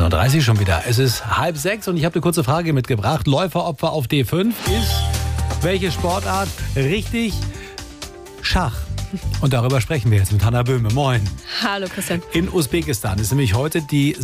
15.30 Uhr schon wieder. Es ist 5:30 und ich habe eine kurze Frage mitgebracht. Läuferopfer auf D5 ist welche Sportart? Richtig, Schach. Und darüber sprechen wir jetzt mit Hanna Böhme. Moin. Hallo Christian. In Usbekistan ist nämlich heute die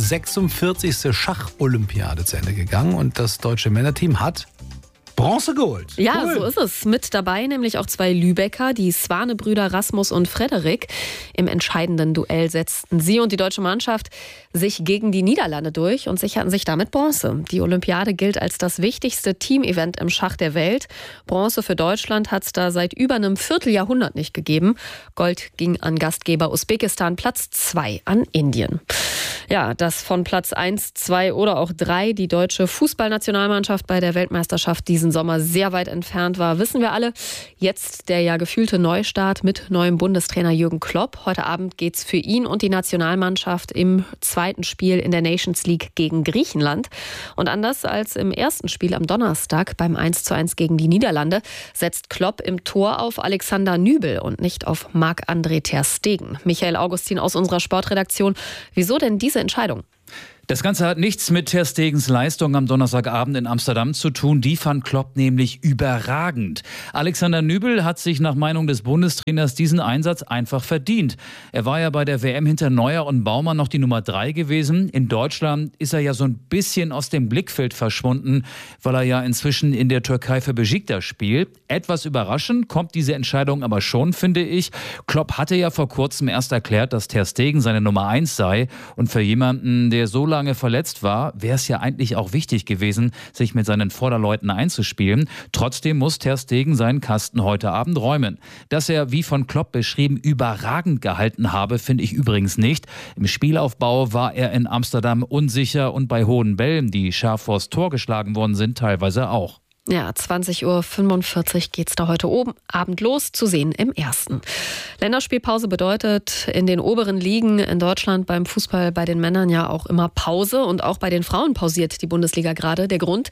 46. Schach-Olympiade zu Ende gegangen und das deutsche Männerteam hat Bronze geholt. Ja, cool. So ist es. Mit dabei nämlich auch zwei Lübecker, die Svane-Brüder Rasmus und Frederik. Im entscheidenden Duell setzten sie und die deutsche Mannschaft sich gegen die Niederlande durch und sicherten sich damit Bronze. Die Olympiade gilt als das wichtigste Teamevent im Schach der Welt. Bronze für Deutschland hat es da seit über einem Vierteljahrhundert nicht gegeben. Gold ging an Gastgeber Usbekistan, Platz 2 an Indien. Ja, dass von Platz 1, 2 oder auch 3 die deutsche Fußballnationalmannschaft bei der Weltmeisterschaft diesen Sommer sehr weit entfernt war, wissen wir alle. Jetzt der ja gefühlte Neustart mit neuem Bundestrainer Jürgen Klopp. Heute Abend geht's für ihn und die Nationalmannschaft im zweiten Spiel in der Nations League gegen Griechenland. Und anders als im ersten Spiel am Donnerstag beim 1:1 gegen die Niederlande, setzt Klopp im Tor auf Alexander Nübel und nicht auf Marc-André ter Stegen. Michael Augustin aus unserer Sportredaktion. Wieso denn diese Entscheidung? Das Ganze hat nichts mit ter Stegens Leistung am Donnerstagabend in Amsterdam zu tun. Die fand Klopp nämlich überragend. Alexander Nübel hat sich nach Meinung des Bundestrainers diesen Einsatz einfach verdient. Er war ja bei der WM hinter Neuer und Baumann noch die Nummer 3 gewesen. In Deutschland ist er ja so ein bisschen aus dem Blickfeld verschwunden, weil er ja inzwischen in der Türkei für Beşiktaş spielt. Etwas überraschend kommt diese Entscheidung aber schon, finde ich. Klopp hatte ja vor kurzem erst erklärt, dass ter Stegen seine Nummer 1 sei. Und für jemanden, der so lange verletzt war, wäre es ja eigentlich auch wichtig gewesen, sich mit seinen Vorderleuten einzuspielen. Trotzdem muss ter Stegen seinen Kasten heute Abend räumen. Dass er, wie von Klopp beschrieben, überragend gehalten habe, finde ich übrigens nicht. Im Spielaufbau war er in Amsterdam unsicher und bei hohen Bällen, die scharf vors Tor geschlagen worden sind, teilweise auch. Ja, 20:45 Uhr geht's da heute Abend los, zu sehen im ersten. Länderspielpause bedeutet in den oberen Ligen in Deutschland beim Fußball bei den Männern ja auch immer Pause. Und auch bei den Frauen pausiert die Bundesliga gerade. Der Grund: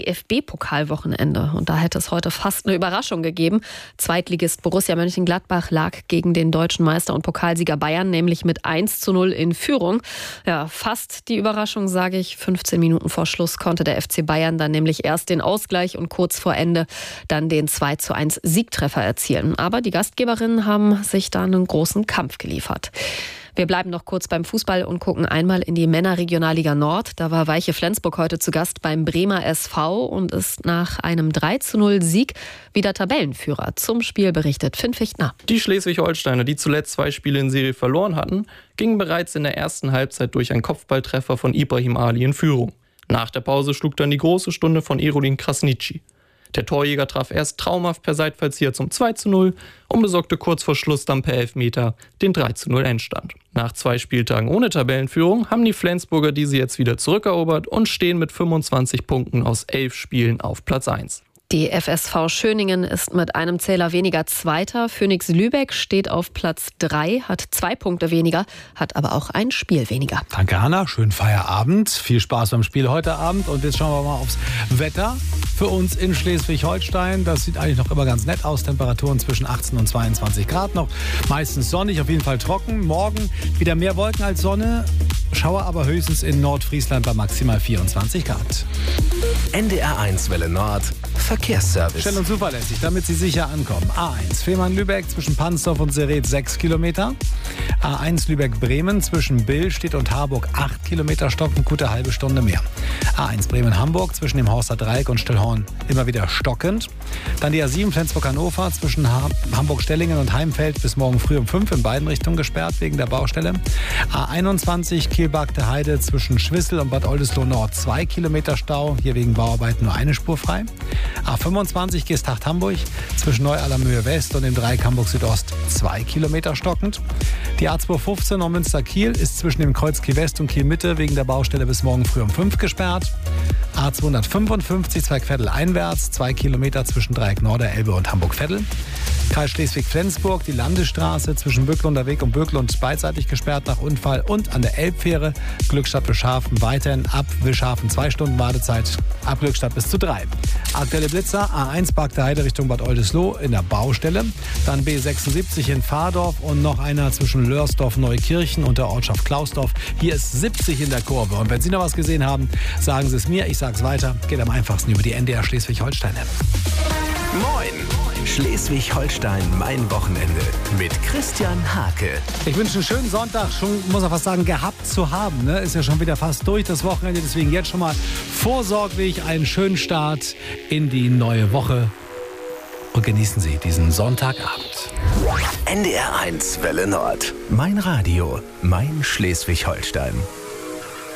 DFB-Pokalwochenende. Und da hätte es heute fast eine Überraschung gegeben. Zweitligist Borussia Mönchengladbach lag gegen den deutschen Meister und Pokalsieger Bayern nämlich mit 1:0 in Führung. Ja, fast die Überraschung, sage ich. 15 Minuten vor Schluss konnte der FC Bayern dann nämlich erst den Ausgleich und kurz vor Ende dann den 2:1 Siegtreffer erzielen. Aber die Gastgeberinnen haben sich da einen großen Kampf geliefert. Wir bleiben noch kurz beim Fußball und gucken einmal in die Männerregionalliga Nord. Da war Weiche Flensburg heute zu Gast beim Bremer SV und ist nach einem 3:0 Sieg wieder Tabellenführer. Zum Spiel berichtet Finn Fichtner. Die Schleswig-Holsteiner, die zuletzt 2 Spiele in Serie verloren hatten, gingen bereits in der ersten Halbzeit durch einen Kopfballtreffer von Ibrahim Ali in Führung. Nach der Pause schlug dann die große Stunde von Erolin Krasniqi. Der Torjäger traf erst traumhaft per Seitfallzieher zum 2:0 und besorgte kurz vor Schluss dann per Elfmeter den 3:0 Endstand. Nach 2 Spieltagen ohne Tabellenführung haben die Flensburger diese jetzt wieder zurückerobert und stehen mit 25 Punkten aus 11 Spielen auf Platz 1. Die FSV Schöningen ist mit einem Zähler weniger Zweiter. Phoenix Lübeck steht auf Platz 3, hat 2 Punkte weniger, hat aber auch ein Spiel weniger. Danke, Hanna. Schönen Feierabend. Viel Spaß beim Spiel heute Abend. Und jetzt schauen wir mal aufs Wetter für uns in Schleswig-Holstein. Das sieht eigentlich noch immer ganz nett aus. Temperaturen zwischen 18 und 22 Grad noch. Meistens sonnig, auf jeden Fall trocken. Morgen wieder mehr Wolken als Sonne. Schauer aber höchstens in Nordfriesland bei maximal 24 Grad. NDR1 Welle Nord. Verkehrsservice. Schnell und zuverlässig, damit Sie sicher ankommen. A1 Fehmarn-Lübeck zwischen Pansdorf und Seret 6 Kilometer. A1 Lübeck-Bremen zwischen Billstedt und Harburg 8 Kilometer stocken, gute halbe Stunde mehr. A1 Bremen-Hamburg zwischen dem Horster Dreieck und Stillhorn immer wieder stockend. Dann die A7 Flensburg-Hannover zwischen Hamburg-Stellingen und Heimfeld bis morgen früh um 5 in beiden Richtungen gesperrt wegen der Baustelle. A21 Kiel-Bagte Heide zwischen Schwissel und Bad Oldesloe Nord 2 Kilometer Stau, hier wegen Bauarbeiten nur eine Spur frei. A25 Geesthacht-Hamburg zwischen Neu-Allermöhe West und dem Dreieck Hamburg Südost 2 Kilometer stockend. Die A215 Neumünster-Kiel ist zwischen dem Kreuz Kiel West und Kiel Mitte wegen der Baustelle bis morgen früh um 5 gesperrt. A255 Zweigveddel einwärts, 2 Kilometer zwischen Dreieck Norderelbe und Hamburg-Veddel. Kreis Schleswig-Flensburg, die Landesstraße zwischen Böcklunter Weg und Böcklund beidseitig gesperrt nach Unfall und an der Elbfähre Glückstadt-Wischhafen weiterhin ab Wischhafen 2 Stunden Wartezeit, ab Glückstadt bis zu 3. Aktuelle Blitzer, A1 Park der Heide Richtung Bad Oldesloe in der Baustelle, dann B76 in Fahrdorf und noch einer zwischen Lörsdorf-Neukirchen und der Ortschaft Klausdorf. Hier ist 70 in der Kurve und wenn Sie noch was gesehen haben, sagen Sie es mir, ich sag's weiter, geht am einfachsten über die NDR Schleswig-Holstein-App. Moin! Schleswig-Holstein, mein Wochenende mit Christian Hake. Ich wünsche einen schönen Sonntag, schon, muss man fast sagen, gehabt zu haben. Ne? Ist ja schon wieder fast durch das Wochenende, deswegen jetzt schon mal vorsorglich einen schönen Start in die neue Woche. Und genießen Sie diesen Sonntagabend. NDR 1 Welle Nord. Mein Radio, mein Schleswig-Holstein.